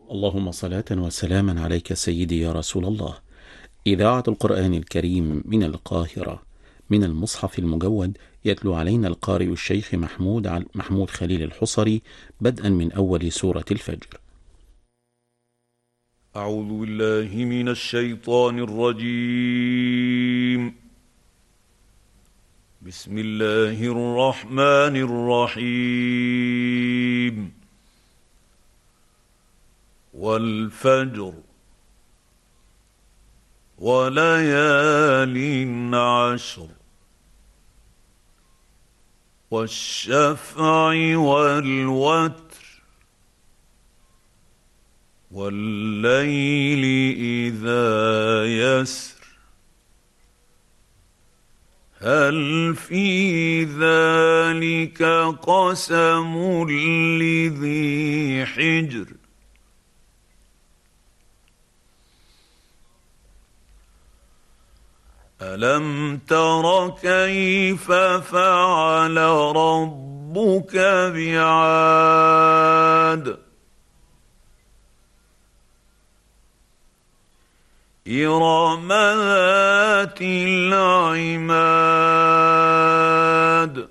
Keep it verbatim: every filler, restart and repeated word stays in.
اللهم صلاة وسلاما عليك سيدي يا رسول الله. إذاعة القرآن الكريم من القاهرة، من المصحف المجود، يتلو علينا القارئ الشيخ محمود عل... محمود خليل الحصري، بدءا من أول سورة الفجر. أعوذ بالله من الشيطان الرجيم. بسم الله الرحمن الرحيم. والفجر وليال عشر والشفع والوتر والليل إذا يسر هل في ذلك قسم لذي حجر ألم تر كيف فعل ربك بعاد إرم ذات العماد